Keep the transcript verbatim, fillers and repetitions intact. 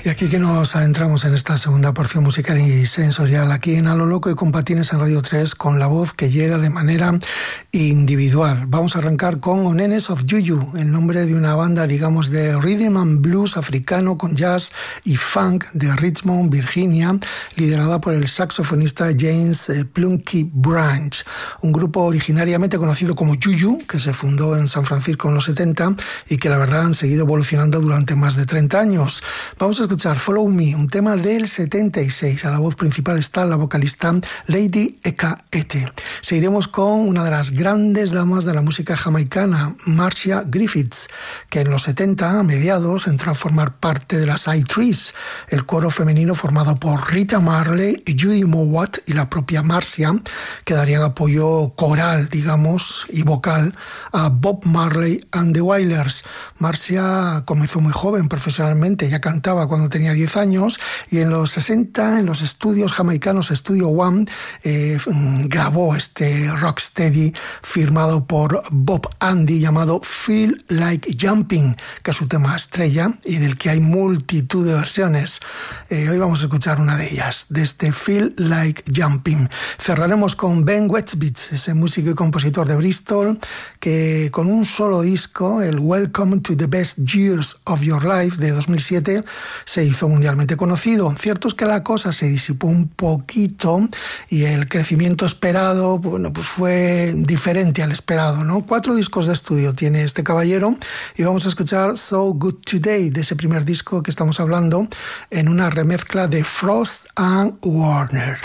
Y aquí que nos adentramos en esta segunda porción musical y sensorial aquí en A lo Loco y con Patines en Radio tres, con la voz que llega de manera individual. Vamos a arrancar con Onenes of Juju, el nombre de una banda, digamos, de rhythm and blues africano con jazz y funk de Richmond, Virginia, liderada por el saxofonista James eh, Plunky Branch, un grupo originariamente conocido como Juju, que se fundó en San Francisco en los setenta y que la verdad han seguido evolucionando durante más de treinta años. Vamos a escuchar Follow Me, un tema del setenta y seis. A la voz principal está la vocalista Lady Eka Ete. Seguiremos con una de las grandes damas de la música jamaicana, Marcia Griffiths, que en los setenta, a mediados, entró a formar parte de las I-Threes, el coro femenino formado por Rita Marley, Judy Mowat y la propia Marcia, que darían apoyo coral, digamos, y vocal a Bob Marley and the Wailers. Marcia comenzó muy joven profesionalmente, ya cantaba cuando tenía diez años, y en los sesenta, en los estudios jamaicanos Studio One, eh, grabó este rocksteady firmado por Bob Andy llamado Feel Like Jumping, que es su tema estrella y del que hay multitud de versiones. Eh, hoy vamos a escuchar una de ellas, de este Feel Like Jumping. Cerraremos con Ben Westbeats, ese músico y compositor de Bristol, que con un solo disco, el Welcome to the Best Years of Your Life de dos mil siete, se hizo mundialmente conocido. Cierto es que la cosa se disipó un poquito y el crecimiento esperado, bueno, pues fue diferente al esperado, ¿no? Cuatro discos de estudio tiene este caballero y vamos a escuchar So Good Today, de ese primer disco que estamos hablando, en una remezcla de Frost and Warner.